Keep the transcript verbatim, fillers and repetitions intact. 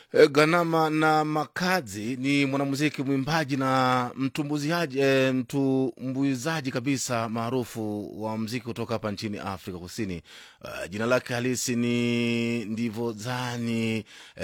E, Ganama na Makazi ni mwanamuziki, mwimbaji na mtumbuziaji e, mtumbuizaji kabisa maarufu wa muziki kutoka hapa nchini Afrika Kusini. Uh, jina lake halisi ni Ndivozani